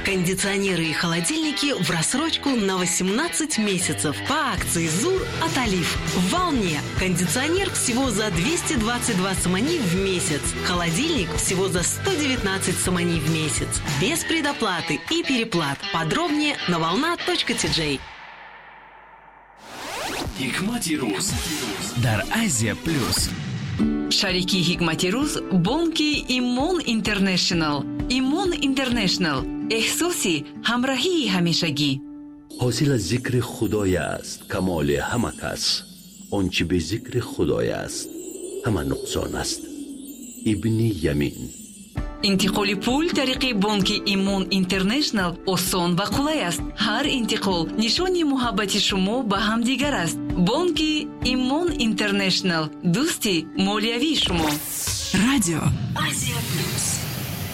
Кондиционеры и холодильники в рассрочку на 18 месяцев по акции ЗУР от Олив. В Волне. Кондиционер всего за 222 сомани в месяц. Холодильник всего за 119 сомани в месяц. Без предоплаты и переплат. Подробнее на волна.tj. Hikmati Ruz дар Азия Плюс. Шарики Hikmati Ruz бонки Имон Интернешнл. Имон Интернешнл. احساسی همراهی همیشگی. حاصل از ذکر خدای است کمال همه کس. آنچه به ذکر خدای است همه نقصان است. ابن یمین. انتقال پول طریق بانک ایمون اینترنشنل آسان و قلای است. هر انتقال نشانی محبت شما به همدیگر است. بانک ایمون اینترنشنل دوستی مالیوی شما. رادیو Азия Плюс.